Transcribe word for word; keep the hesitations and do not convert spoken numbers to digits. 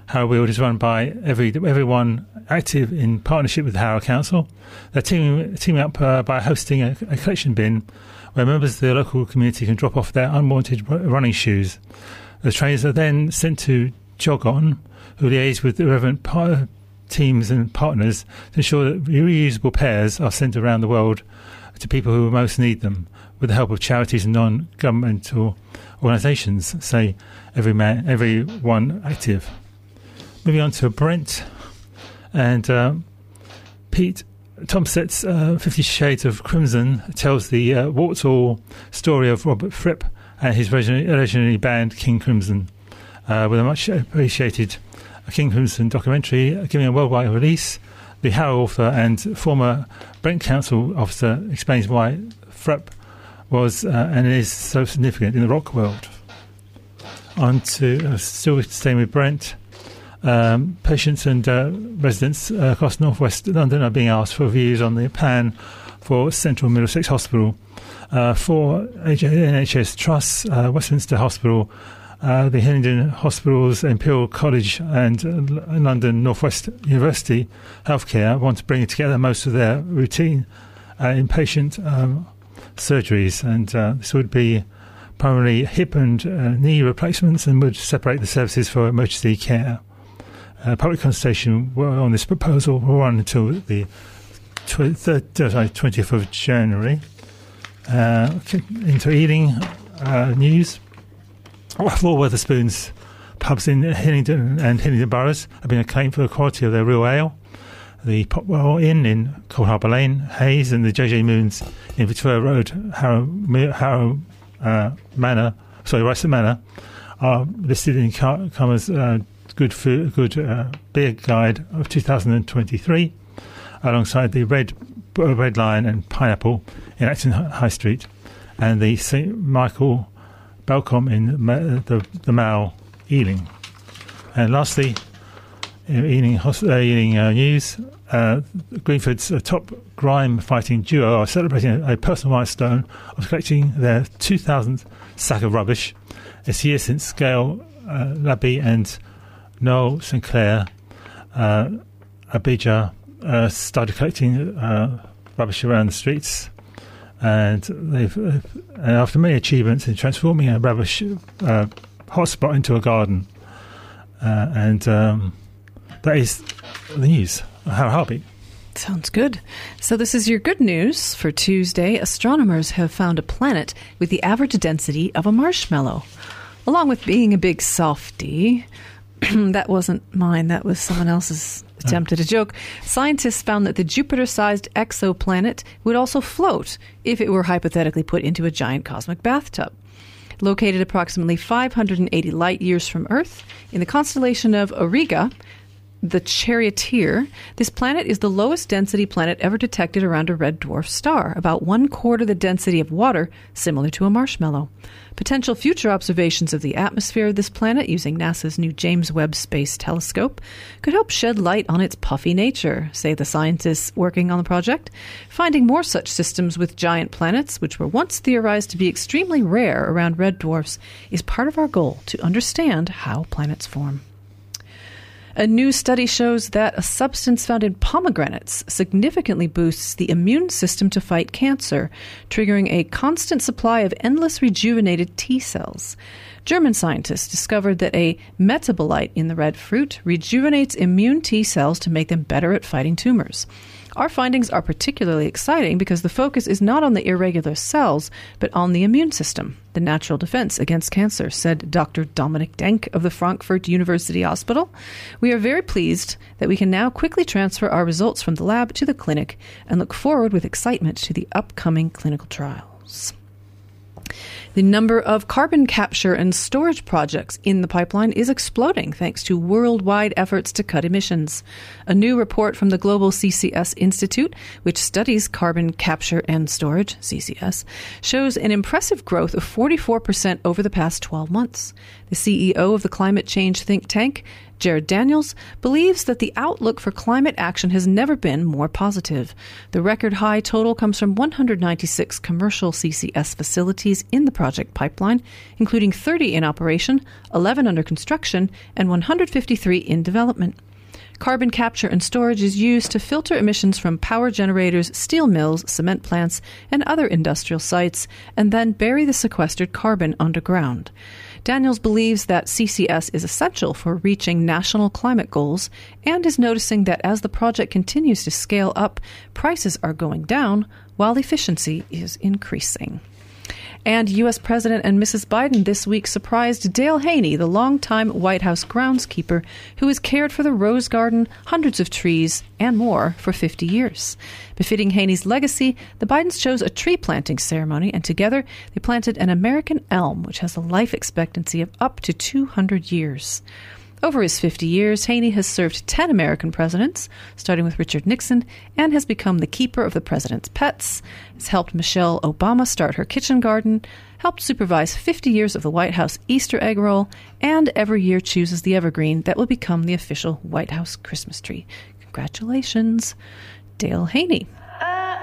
Harrow Weald is run by every everyone active in partnership with the Harrow Council. They're teaming, teaming up uh, by hosting a, a collection bin where members of the local community can drop off their unwanted running shoes. The trainers are then sent to jog on, who liaise with the relevant par- teams and partners to ensure that reusable pairs are sent around the world to people who most need them, with the help of charities and non-governmental organisations, say every man, everyone active. Moving on to Brent and uh, Pete Tomset's uh, Fifty Shades of Crimson tells the uh, warts-all story of Robert Fripp and his legendary band King Crimson, uh, with a much appreciated King Crimson documentary giving a worldwide release. The Harrow author and former Brent Council officer explains why Fripp was uh, and is so significant in the rock world. On to, uh, still staying with Brent, um, patients and uh, residents uh, across northwest London are being asked for views on the plan for Central Middlesex Hospital. Uh, for N H S Trusts, uh, Westminster Hospital, uh, the Hillingdon Hospitals, Imperial College and uh, London Northwest University Healthcare want to bring together most of their routine uh, inpatient um, surgeries, and uh, this would be primarily hip and uh, knee replacements and would separate the services for emergency care. Uh, public consultation on this proposal will run until the twentieth of January. Uh, into Ealing uh, news. Four Wetherspoons pubs in Hillingdon and Hillingdon boroughs have been acclaimed for the quality of their real ale. The Popwell Inn in Cold Harbour Lane, Hayes, and the J J Moons in Victoria Road, Harrow, Harrow uh, Manor, sorry, Wrexham Manor, are listed in Karma's uh, Good Food, Good uh, Beer Guide of two thousand twenty-three, alongside the Red Red Lion and Pineapple in Acton High Street, and the Saint Michael Balcom in the the Mall, Ealing. And lastly, Ealing, uh, Ealing uh, news. Uh, Greenford's uh, top grime fighting duo are celebrating a, a personal milestone of collecting their two thousandth sack of rubbish. It's a year since Gail uh, Labby and Noel Sinclair uh, Abijah uh, started collecting uh, rubbish around the streets, and they've uh, and after many achievements in transforming a rubbish uh, hotspot into a garden, uh, and um, that is the news. Harrow Harby. Sounds good. So this is your good news for Tuesday. Astronomers have found a planet with the average density of a marshmallow. Along with being a big softie, that wasn't mine, that was someone else's attempt at a joke. Scientists found that the Jupiter-sized exoplanet would also float if it were hypothetically put into a giant cosmic bathtub. Located approximately five hundred eighty light years from Earth, in the constellation of Auriga, the Charioteer, this planet is the lowest density planet ever detected around a red dwarf star, about one quarter the density of water, similar to a marshmallow. Potential future observations of the atmosphere of this planet using NASA's new James Webb Space Telescope could help shed light on its puffy nature, say the scientists working on the project. Finding more such systems with giant planets, which were once theorized to be extremely rare around red dwarfs, is part of our goal to understand how planets form. A new study shows that a substance found in pomegranates significantly boosts the immune system to fight cancer, triggering a constant supply of endless rejuvenated T cells. German scientists discovered that a metabolite in the red fruit rejuvenates immune T cells to make them better at fighting tumors. Our findings are particularly exciting because the focus is not on the irregular cells, but on the immune system, the natural defense against cancer, said Doctor Dominik Denk of the Frankfurt University Hospital. We are very pleased that we can now quickly transfer our results from the lab to the clinic and look forward with excitement to the upcoming clinical trials. The number of carbon capture and storage projects in the pipeline is exploding thanks to worldwide efforts to cut emissions. A new report from the Global C C S Institute, which studies carbon capture and storage, C C S, shows an impressive growth of forty-four percent over the past twelve months. The C E O of the climate change think tank, Jared Daniels, believes that the outlook for climate action has never been more positive. The record high total comes from one hundred ninety-six commercial C C S facilities in the project, project pipeline, including thirty in operation, eleven under construction, and one hundred fifty-three in development. Carbon capture and storage is used to filter emissions from power generators, steel mills, cement plants, and other industrial sites, and then bury the sequestered carbon underground. Daniels believes that C C S is essential for reaching national climate goals and is noticing that as the project continues to scale up, prices are going down while efficiency is increasing. And U S President and Missus Biden this week surprised Dale Haney, the longtime White House groundskeeper who has cared for the Rose Garden, hundreds of trees, and more for fifty years. Befitting Haney's legacy, the Bidens chose a tree planting ceremony, and together they planted an American elm, which has a life expectancy of up to two hundred years. Over his fifty years, Haney has served ten American presidents, starting with Richard Nixon, and has become the keeper of the president's pets, has helped Michelle Obama start her kitchen garden, helped supervise fifty years of the White House Easter egg roll, and every year chooses the evergreen that will become the official White House Christmas tree. Congratulations, Dale Haney.